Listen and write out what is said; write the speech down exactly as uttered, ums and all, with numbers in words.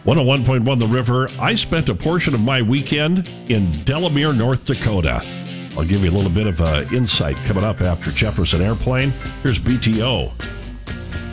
one oh one point one The River. I spent a portion of my weekend in Delamere, North Dakota. I'll give you a little bit of uh, insight coming up after Jefferson Airplane. Here's B T O.